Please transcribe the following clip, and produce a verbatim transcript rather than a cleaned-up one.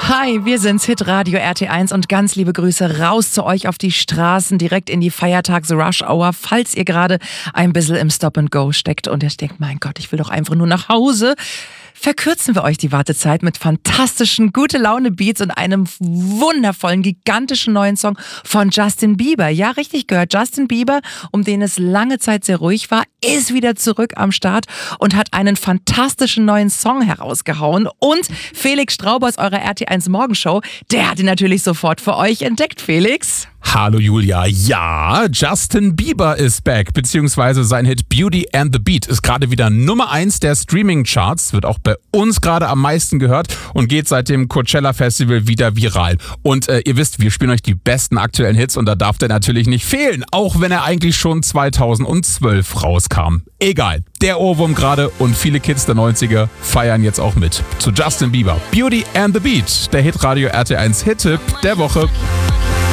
Hi, wir sind's, Hitradio R T eins und ganz liebe Grüße raus zu euch auf die Straßen, direkt in die Feiertags-Rush-Hour, falls ihr gerade ein bisschen im Stop-and-Go steckt und ihr denkt, mein Gott, ich will doch einfach nur nach Hause. Verkürzen wir euch die Wartezeit mit fantastischen Gute-Laune-Beats und einem wundervollen, gigantischen neuen Song von Justin Bieber. Ja, richtig gehört. Justin Bieber, um den es lange Zeit sehr ruhig war, ist wieder zurück am Start und hat einen fantastischen neuen Song herausgehauen. Und Felix Strauber aus eurer R T eins Morgenshow, der hat ihn natürlich sofort für euch entdeckt, Felix. Hallo Julia, ja, Justin Bieber ist back, beziehungsweise sein Hit Beauty and the Beat ist gerade wieder Nummer eins der Streaming-Charts, wird auch bei uns gerade am meisten gehört und geht seit dem Coachella Festival wieder viral. Und äh, ihr wisst, wir spielen euch die besten aktuellen Hits und da darf der natürlich nicht fehlen, auch wenn er eigentlich schon zweitausendzwölf rauskam. Egal, der Ohrwurm gerade und viele Kids der neunziger feiern jetzt auch mit. Zu Justin Bieber, Beauty and the Beat, der Hitradio R T eins Hit-Tipp der Woche.